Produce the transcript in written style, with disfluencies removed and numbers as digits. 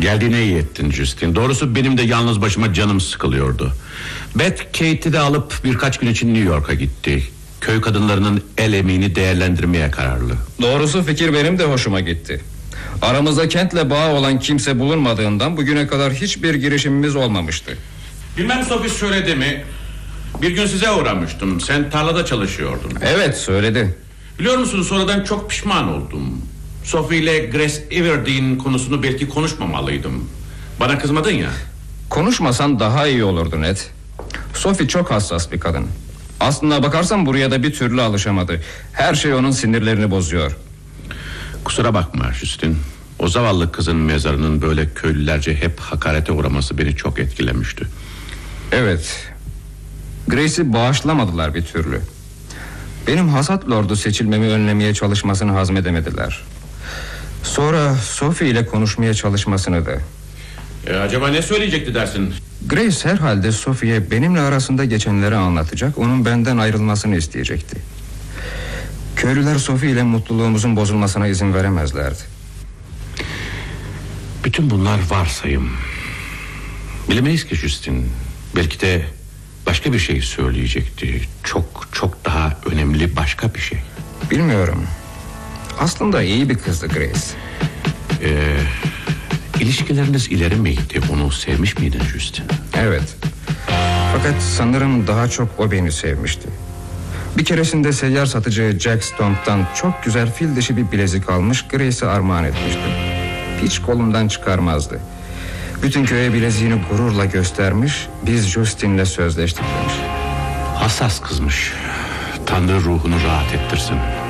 Geldiğine iyi ettin Justin. Doğrusu benim de yalnız başıma canım sıkılıyordu. Beth Kate'i de alıp birkaç gün için New York'a gitti. Köy kadınlarının el emeğini değerlendirmeye kararlı. Doğrusu fikir benim de hoşuma gitti. Aramızda Kent'le bağı olan kimse bulunmadığından bugüne kadar hiçbir girişimimiz olmamıştı. Bilmem Sophie söyledi mi? Bir gün size uğramıştım. Sen tarlada çalışıyordun. Evet, söyledi. Biliyor musun, sonradan çok pişman oldum. Sophie ile Grace Everdeen konusunu belki konuşmamalıydım. Bana kızmadın ya. Konuşmasan daha iyi olurdu Ned. Sophie çok hassas bir kadın. Aslına bakarsan buraya da bir türlü alışamadı. Her şey onun sinirlerini bozuyor. Kusura bakma Justin. O zavallı kızın mezarının böyle köylülerce hep hakarete uğraması beni çok etkilemişti. Evet. Grace'i bağışlamadılar bir türlü. Benim hasat lordu seçilmemi önlemeye çalışmasını hazmedemediler. Sonra Sophie ile konuşmaya çalışmasını da. Acaba ne söyleyecekti dersin? Grace herhalde Sophie'ye benimle arasında geçenleri anlatacak, onun benden ayrılmasını isteyecekti. Köylüler Sophie ile mutluluğumuzun bozulmasına izin veremezlerdi. Bütün bunlar varsayım. Bilemeyiz ki Justin. Belki de başka bir şey söyleyecekti. Çok çok daha önemli başka bir şey. Bilmiyorum. Aslında iyi bir kızdı Grace. İlişkileriniz ileri miydi? Onu sevmiş miydin Justin? Evet. Fakat sanırım daha çok o beni sevmişti. Bir keresinde seyyar satıcı Jack Stomp'tan çok güzel fil dişi bir bilezik almış, Grace'e armağan etmiştim. Hiç kolumdan çıkarmazdı. Bütün köye bileziğini gururla göstermiş, biz Justin'le sözleştik demiş. Hassas kızmış. Tanrı ruhunu rahat ettirsin.